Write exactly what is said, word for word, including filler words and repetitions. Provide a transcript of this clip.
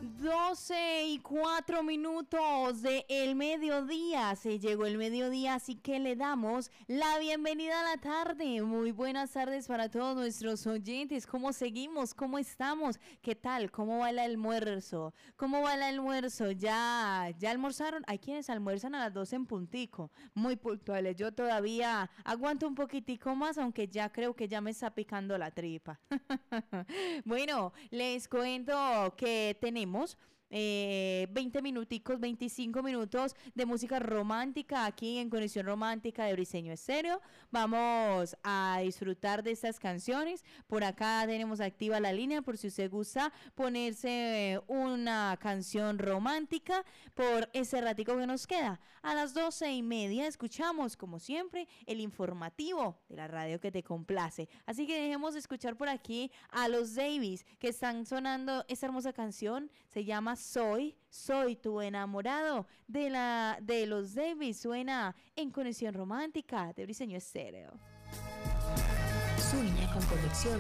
doce y cuatro minutos de el mediodía, se llegó el mediodía, así que le damos la bienvenida a la tarde. Muy buenas tardes para todos nuestros oyentes. ¿Cómo seguimos? ¿Cómo estamos? ¿Qué tal? ¿Cómo va el almuerzo? ¿Cómo va el almuerzo? ¿Ya, ya almorzaron? Hay quienes almuerzan a las doce en puntico, muy puntuales. Yo todavía aguanto un poquitico más, aunque ya creo que ya me está picando la tripa. Bueno, les cuento que tenemos eh, veinte minuticos, veinticinco minutos de música romántica aquí en Conexión Romántica de Briseño Estéreo. Vamos a disfrutar de estas canciones. Por acá tenemos activa la línea por si usted gusta ponerse una canción romántica por ese ratico que nos queda. A las doce y media escuchamos, como siempre, el informativo de la radio que te complace. Así que dejemos de escuchar por aquí a los Davis, que están sonando esta hermosa canción. Se llama Soy, Soy tu enamorado, de la de los Davis. Suena en Conexión Romántica de Briseño Estéreo. Sueña con Conexión